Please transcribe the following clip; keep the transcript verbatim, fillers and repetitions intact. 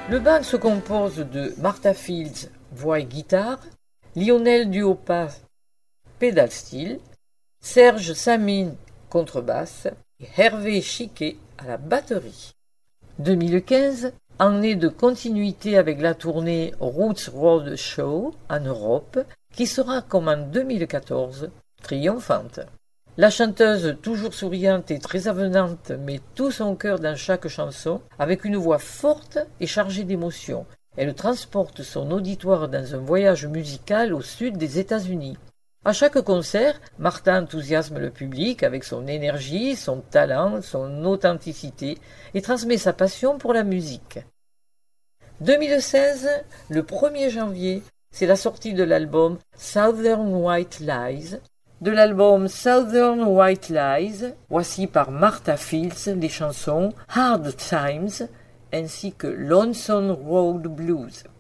Le band se compose de Martha Fields, voix et guitare, Lionel Duopa, pédale steel, Serge Samyn, contrebasse et Hervé Chiquet à la batterie. deux mille quinze, année de continuité avec la tournée Roots Road Show en Europe, qui sera comme en deux mille quatorze, triomphante. La chanteuse, toujours souriante et très avenante, met tout son cœur dans chaque chanson, avec une voix forte et chargée d'émotion. Elle transporte son auditoire dans un voyage musical au sud des États-Unis. À chaque concert, Martha enthousiasme le public avec son énergie, son talent, son authenticité et transmet sa passion pour la musique. deux mille seize, le premier janvier, c'est la sortie de l'album Southern White Lies. De l'album Southern White Lies, voici par Martha Fields les chansons Hard Times ainsi que Lonesome Road Blues.